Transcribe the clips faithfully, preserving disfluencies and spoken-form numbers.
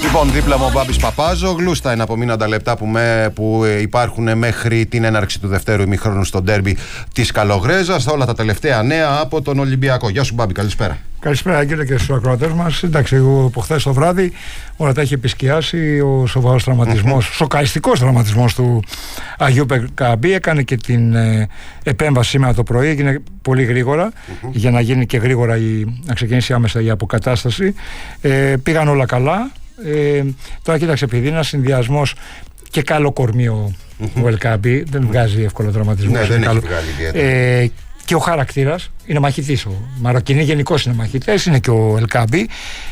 Λοιπόν, δίπλα μου ο Μπάμπης Παπάζογλου στα εναπομείναντα λεπτά που, με, που υπάρχουν μέχρι την έναρξη του δευτέρου ημιχρόνου στο ντέρμπι της Καλογρέζας. Όλα τα τελευταία νέα από τον Ολυμπιακό. Γεια σου, Μπάμπη, καλησπέρα. Καλησπέρα, κύριε, και στους ακροατές μας. Εντάξει, εγώ από χθες το βράδυ όλα τα έχει επισκιάσει ο σοβαρός τραυματισμός, mm-hmm. σοκαριστικός τραυματισμός του Αγίου Πεκαμπή. Έκανε και την ε, επέμβαση σήμερα το πρωί, έγινε πολύ γρήγορα mm-hmm. για να γίνει και γρήγορα η, να ξεκινήσει άμεσα η αποκατάσταση. Ε, πήγαν όλα καλά. Ε, τώρα κοίταξε, επειδή είναι ένας συνδυασμός και καλό κορμί ο, mm-hmm. ο Ελκαμπή, δεν mm-hmm. βγάζει εύκολο τραυματισμό. Ναι, δεν έχει βγάλει ιδιαίτερα. Ε, και ο χαρακτήρας είναι μαχητής. Ο Μαροκινή γενικώς είναι μαχητές, είναι και ο Ελκαμπή.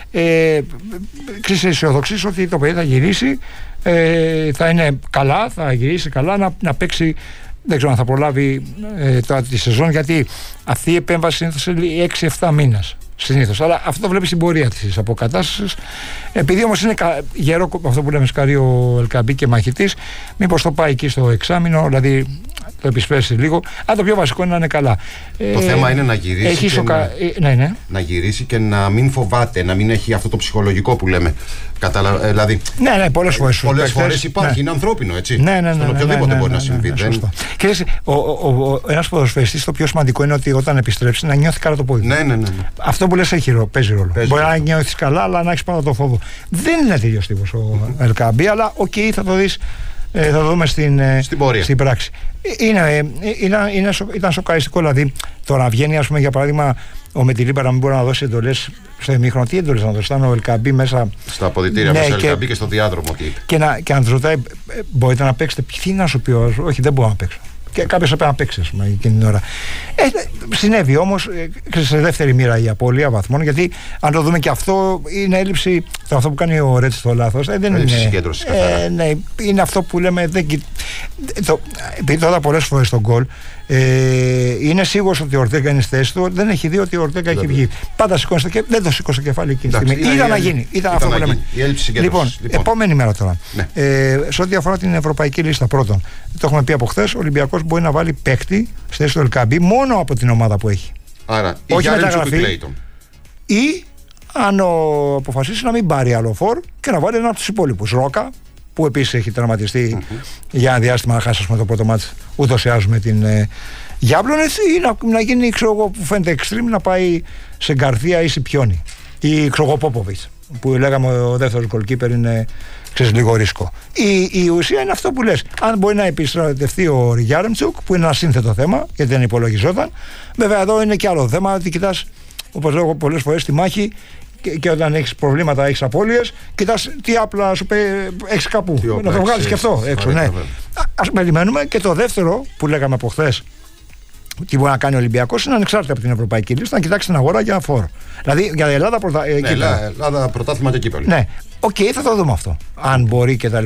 Ε, Ξέρεις, αισιοδοξείς ότι το παιδί θα γυρίσει, ε, θα είναι καλά, θα γυρίσει καλά να, να παίξει. Δεν ξέρω αν θα προλάβει ε, τώρα τη σεζόν, γιατί αυτή η επέμβαση συνήθως έξι εφτά μήνες. Συνήθως. Αλλά αυτό το βλέπει στην πορεία της αποκατάστασης. Επειδή όμως είναι γερό αυτό που λέμε σκαρί ο Ελκαμπή και μαχητής, μήπως το πάει εκεί στο εξάμηνο, δηλαδή το επισπέσει λίγο. Αν το πιο βασικό είναι να είναι καλά. Το ε, θέμα είναι να γυρίσει, έχει και σοκα... να... Ε, ναι, ναι. να γυρίσει και να μην φοβάται, να μην έχει αυτό το ψυχολογικό που λέμε. Καταλα... Ε, δηλαδή, ναι, ναι, πολλές φορές. Πολλές φορές υπάρχει, ναι. Είναι ανθρώπινο, έτσι. Ναι, ναι, ναι, στον ναι, οποιοδήποτε ναι, ναι, μπορεί ναι, να συμβεί. Ναι, ναι, ναι, δεν... Και λες, ο, ο, ο, ένας ποδοσφαιριστής, το πιο σημαντικό είναι ότι όταν επιστρέψει να νιώθει καλά το πόδι. Ναι, ναι, ναι, ναι. Αυτό που λες έχει, παίζει ρόλο. Παίζει μπορεί ρόλο. να νιώθεις καλά, αλλά να έχεις πάντα το φόβο. Δεν είναι τέτοιος τύπος ο mm-hmm. Ελκαμπή, αλλά οκ, okay, θα το δεις. Ε, θα το δούμε στην, στην, πορεία. στην πράξη. Είναι, είναι, είναι, ήταν σοκαριστικό, δηλαδή το να βγαίνει, ας πούμε, για παράδειγμα, ο Μετιλίμπα να μην μπορεί να δώσει εντολές στο ημίχρονο. Τι εντολές να δώσει, ήταν ο Ελκαμπή μέσα. Στα αποδυτήρια, ναι, μέσα ο Ελκαμπή και, και στο διάδρομο. Τι είπε. Και να, και να του ρωτάει, μπορείτε να παίξετε. Τι να σου πει, όχι, δεν μπορώ να παίξω. Και κάποιος έπρεπε να παίξει, ας πούμε, εκείνη την ώρα. Ε, συνέβη όμως ε, σε δεύτερη μοίρα η απώλεια βαθμών, γιατί αν το δούμε και αυτό, είναι έλλειψη. Το αυτό που κάνει ο Ρέτς το λάθος. Ε, δεν έλλειψη είναι. Συγκέντρωση, ε, ναι, είναι αυτό που λέμε. Δεν, το, επειδή το είδα πολλές φορές στον γκολ, ε, είναι σίγουρος ότι ο Ορτέγκα είναι στη θέση του, δεν έχει δει ότι ο Ορτέγκα έχει βγει. Πάντα σηκώνει και δεν το σηκώσει το κεφάλι εκείνη τη στιγμή. Ήταν να γίνει. Ήταν αυτό που λέμε. Λοιπόν, επόμενη μέρα τώρα. Σε ό,τι αφορά την ευρωπαϊκή λίστα, πρώτον, το έχουμε πει από χθες, ο Ολυμπιακός μπορεί να βάλει παίκτη στη θέση του Ελκαμπή μόνο από την ομάδα που έχει. Άρα, όχι μεταγραφή. Ή αν ο, αποφασίσει να μην πάρει άλλο φόρ και να βάλει έναν από τους υπόλοιπους. Ρόκα, που επίσης έχει τερματιστεί mm-hmm. για ένα διάστημα, να χάσει το πρώτο μάτς, ούτως ή με την ε, Γιάμπλονες, ή να, να γίνει, ξέρω εγώ, που φαίνεται extreme, να πάει σε Γκαρθία ή Σιπιόνι. Ή ξέρω εγώ, Πόποβιτς, που λέγαμε ο δεύτερος goalkeeper είναι, ξέρεις, λίγο ρίσκο. Η, η ουσία είναι αυτό που λες. Αν μπορεί να επιστρατευτεί ο Γιάρεμτσουκ, που είναι ένα σύνθετο θέμα, γιατί δεν υπολογιζόταν. Βέβαια, εδώ είναι και άλλο θέμα, ότι κοιτάς, όπως λέω πολλές φορές, στη μάχη. Και, και όταν έχεις προβλήματα, έχεις απώλειες, κοιτάς τι απλά σου πει, έχεις κάπου. Τι να το βγάλεις και αυτό έξω. Ναι. Ας περιμένουμε. Και το δεύτερο που λέγαμε από χθες, τι μπορεί να κάνει ο Ολυμπιακός, είναι ανεξάρτητα από την ευρωπαϊκή λίστα, να κοιτάξει την αγορά για φόρ. Δηλαδή για Ελλάδα, πρωτα... ναι, Ελλάδα πρωτάθλημα και κύπελλο. Ναι. Οκ, okay, θα το δούμε αυτό. Αν μπορεί κτλ.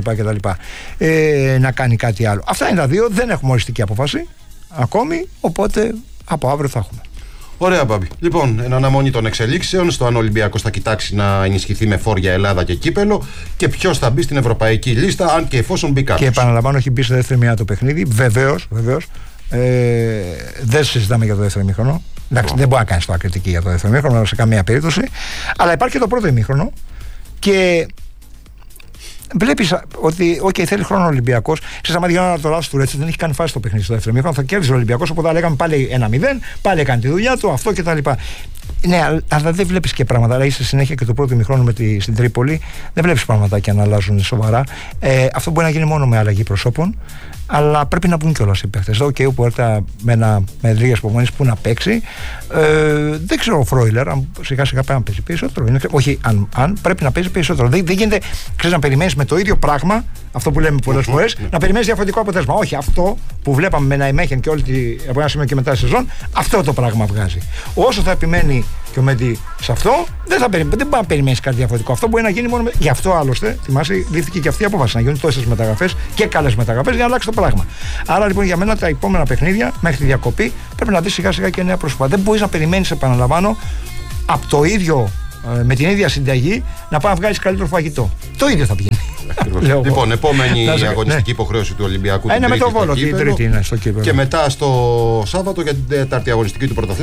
Ε, να κάνει κάτι άλλο. Αυτά είναι τα δύο. Δεν έχουμε οριστική απόφαση ακόμη. Οπότε από αύριο θα έχουμε. Ωραία, Μπάμπη. Λοιπόν, εν αναμονή των εξελίξεων, στο αν ο Ολυμπιακός θα κοιτάξει να ενισχυθεί με φόρ για Ελλάδα και κύπελλο και ποιος θα μπει στην ευρωπαϊκή λίστα, αν και εφόσον μπει κάποιος. Και επαναλαμβάνω, έχει μπει στη δεύτερη μοίρα το παιχνίδι. Βεβαίως, βεβαίως. Ε, δεν συζητάμε για το δεύτερο ημίχρονο. Εντάξει, oh. δεν μπορεί να κάνει τώρα κριτική για το δεύτερο ημίχρονο σε καμία περίπτωση. Αλλά υπάρχει και το πρώτο ημίχρονο και βλέπεις ότι okay, θέλει χρόνο ο Ολυμπιακός. Ξέρεις, άμα διότι το λάθος του Ρέτσι δεν έχει κάνει φάση το παιχνίδι στο δεύτερο ημίχρονο, θα κέρδισε ο Ολυμπιακός. Οπότε λέγαμε πάλι ένα μηδέν, πάλι έκανε τη δουλειά του, αυτό κτλ. Ναι, αλλά δεν βλέπεις και πράγματα. Αλλά είσαι συνέχεια και το πρώτο ημίχρονο με τη, στην Τρίπολη, δεν βλέπεις πραγματάκια να αλλάζουν σοβαρά. Ε, αυτό μπορεί να γίνει μόνο με αλλαγή προσώπων. Αλλά πρέπει να πούν κιόλας οι παίχτες. Οκ, που έρθει με, με λίγες υπομονές που να παίξει. Ε, δεν ξέρω ο Φρόιλερ, αν σιγά σιγά πρέπει να παίζει περισσότερο. Είναι, όχι, αν, αν πρέπει να παίζει περισσότερο. Δεν, δεν γίνεται, ξέρεις, να περιμένεις με το ίδιο πράγμα, αυτό που λέμε πολλές φορές, να περιμένεις διαφορετικό αποτέλεσμα. Όχι, αυτό που βλέπαμε με Ναϊμέχεν και όλη τη, από ένα σημείο και μετά τη σεζόν, αυτό το πράγμα βγάζει. Όσο θα επιμένει και ο Μέντι σε αυτό, δεν θα περι... δεν πάει να περιμένεις κάτι διαφορετικό. Αυτό μπορεί να γίνει μόνο με... Γι' αυτό άλλωστε, θυμάσαι, λήφθηκε και αυτή η απόφαση να γίνουν τόσες μεταγραφές και καλές μεταγραφές για να αλλάξει το πράγμα. Άρα λοιπόν για μένα τα επόμενα παιχνίδια μέχρι τη διακοπή πρέπει να δεις σιγά σιγά και νέα πρόσωπα. Δεν μπορείς να περιμένεις, επαναλαμβάνω, από το ίδιο, με την ίδια συνταγή να πάει να βγάλεις καλύτερο φαγητό. Το ίδιο θα πηγαίνει. Λοιπόν, επόμενη αγωνιστική υποχρέωση του Ολυμπιακού. Είναι με το Βόλο, την Τρίτη είναι στο κύπελλο. Και μετά στο Σάββατο για την τέταρτη αγωνιστική του πρωταθλήματος.